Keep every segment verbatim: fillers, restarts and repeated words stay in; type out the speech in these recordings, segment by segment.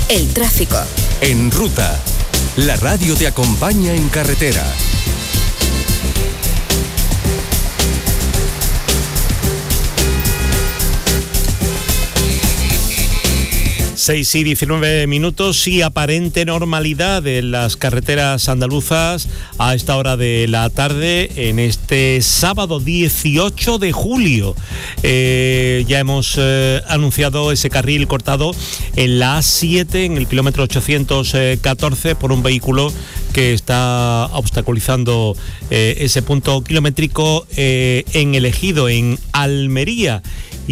El tráfico. En Ruta, la radio te acompaña en carretera. seis y diecinueve minutos y aparente normalidad en las carreteras andaluzas a esta hora de la tarde en este sábado dieciocho de julio. Eh, ya hemos eh, anunciado ese carril cortado en la A siete, en el kilómetro ochocientos catorce, por un vehículo que está obstaculizando eh, ese punto kilométrico eh, en el Ejido, en Almería.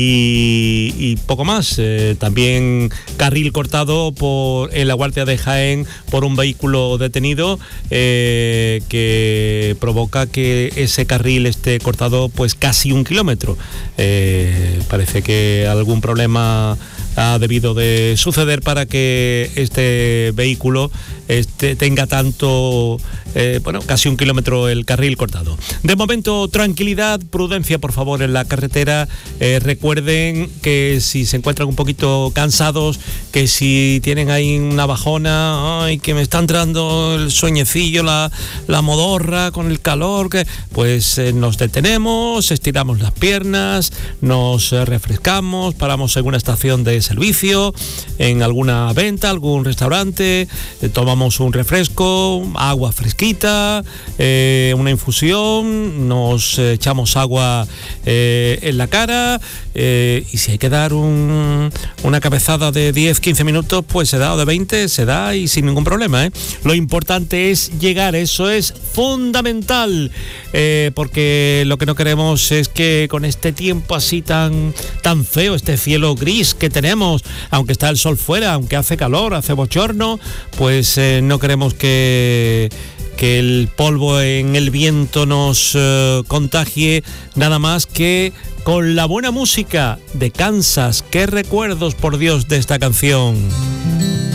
Y, y poco más, eh, también carril cortado por en la Guardia de Jaén por un vehículo detenido eh, que provoca que ese carril esté cortado pues casi un kilómetro. Eh, parece que algún problema ha debido de suceder para que este vehículo este, tenga tanto, eh, bueno, casi un kilómetro el carril cortado. De momento, tranquilidad, prudencia, por favor, en la carretera. Eh, recuerden que si se encuentran un poquito cansados, que si tienen ahí una bajona, ay, que me está entrando el sueñecillo, la, la modorra con el calor, que, pues eh, nos detenemos, estiramos las piernas, nos eh, refrescamos, paramos en una estación de servicio, en alguna venta, algún restaurante, eh, tomamos un refresco, agua fresquita, eh, una infusión, nos eh, echamos agua eh, en la cara eh, y si hay que dar un, una cabezada de diez quince minutos, pues se da, o de veinte, se da y sin ningún problema, ¿eh? Lo importante es llegar, eso es fundamental, eh, porque lo que no queremos es que con este tiempo así tan, tan feo, este cielo gris que tenemos, aunque está el sol fuera, aunque hace calor, hace bochorno, pues eh, no queremos que, que el polvo en el viento nos eh, contagie, nada más que con la buena música de Kansas. Qué recuerdos, por Dios, de esta canción.